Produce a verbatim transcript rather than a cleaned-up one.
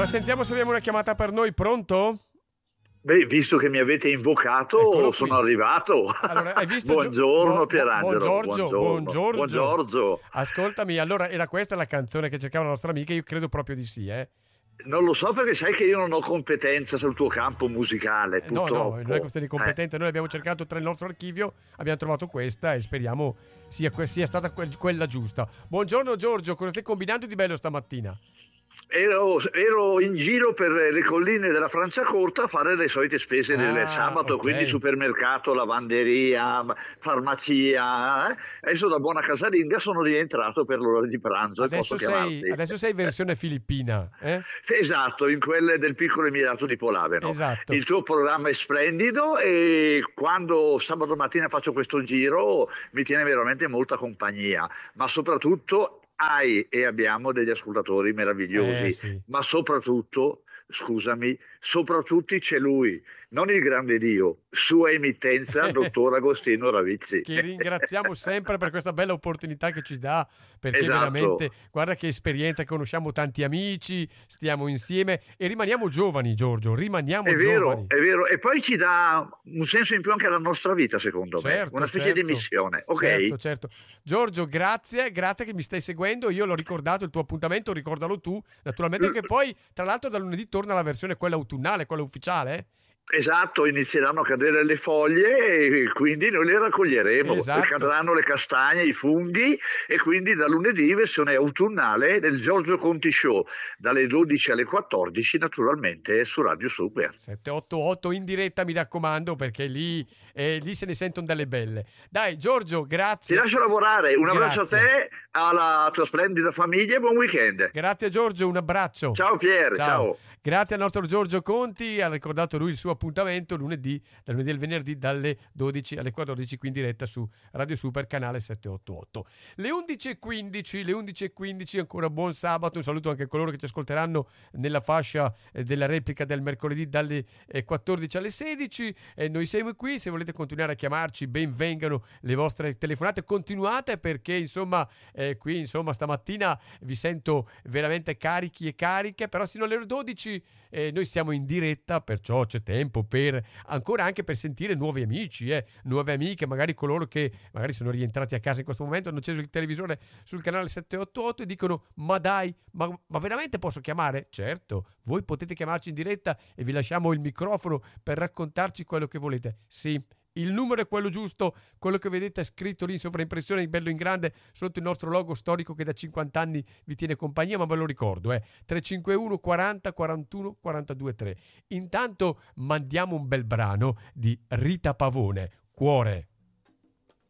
Allora sentiamo se abbiamo una chiamata per noi. Pronto? Beh, visto che mi avete invocato, Eccolo qui. sono arrivato. Allora, hai visto Gio- Buongiorno Buo- Buo- Pierangelo, Buongiorno, buongiorno, buongiorno. buongiorno. Ascoltami, allora era questa la canzone che cercava la nostra amica? Io credo proprio di sì, eh. Non lo so perché sai che io non ho competenza sul tuo campo musicale, Eh, No, no, non è purtroppo. questione di Eh, competenza. Noi abbiamo cercato tra il nostro archivio, abbiamo trovato questa e speriamo sia, que- sia stata quel- quella giusta. Buongiorno Giorgio, cosa stai combinando di bello stamattina? Ero, ero in giro per le colline della Franciacorta a fare le solite spese del Ah, sabato, ok. quindi supermercato, lavanderia, farmacia. eh. Adesso da buona casalinga sono rientrato per l'ora di pranzo e Adesso posso sei, chiamarti. adesso sei versione filippina, eh? Esatto, in quelle del piccolo Emirato di Polaveno. Esatto. Il tuo programma è splendido e quando sabato mattina faccio questo giro mi tiene veramente molta compagnia, ma soprattutto hai e abbiamo degli ascoltatori meravigliosi, Eh sì. ma soprattutto, scusami, soprattutto c'è lui, non il grande Dio, sua emittenza, dottor Agostino Ravizzi. Che ringraziamo sempre per questa bella opportunità che ci dà, perché Esatto. veramente, guarda che esperienza, conosciamo tanti amici, stiamo insieme e rimaniamo giovani, Giorgio, rimaniamo È vero, giovani. è vero, e poi ci dà un senso in più anche alla nostra vita, secondo Certo, me, una specie di certo, missione, ok? certo, certo. Giorgio, grazie, grazie che mi stai seguendo. Io l'ho ricordato il tuo appuntamento, ricordalo tu, naturalmente, che poi, tra l'altro, da lunedì torna la versione quella autunnale, quella ufficiale. eh? Esatto, inizieranno a cadere le foglie e quindi noi le raccoglieremo, Esatto. cadranno le castagne, i funghi e quindi da lunedì versione autunnale del Giorgio Conti Show, dalle dodici alle quattordici naturalmente su Radio Super. sette otto otto in diretta, mi raccomando, perché lì, eh, lì se ne sentono delle belle. Dai, Giorgio, Ti grazie. lascio lavorare, un abbraccio Grazie. a te, alla tua splendida famiglia e buon weekend. Grazie Giorgio, un abbraccio. Ciao Pier, ciao. Grazie al nostro Giorgio Conti, ha ricordato lui il suo appuntamento lunedì, dal lunedì al venerdì dalle dodici alle quattordici qui in diretta su Radio Super canale settecentottantotto. Le undici e quindici, le undici e quindici, ancora buon sabato, un saluto anche a coloro che ci ascolteranno nella fascia eh, della replica del mercoledì dalle eh, quattordici alle sedici. Eh, noi siamo qui, se volete continuare a chiamarci ben vengano le vostre telefonate, continuate perché insomma eh, qui insomma stamattina vi sento veramente carichi e cariche, però sino alle ore dodici eh, noi siamo in diretta, perciò c'è tempo per ancora anche per sentire nuovi amici, eh, nuove amiche, magari coloro che magari sono rientrati a casa in questo momento, hanno acceso il televisore sul canale settecentottantotto e dicono ma dai, ma, ma veramente posso chiamare? Certo, voi potete chiamarci in diretta e vi lasciamo il microfono per raccontarci quello che volete. Sì, il numero è quello giusto, quello che vedete scritto lì in sovraimpressione in bello in grande sotto il nostro logo storico che da cinquanta anni vi tiene compagnia, ma ve lo ricordo, eh. tre cinque uno quaranta quarantuno quarantadue tre. Intanto mandiamo un bel brano di Rita Pavone, Cuore.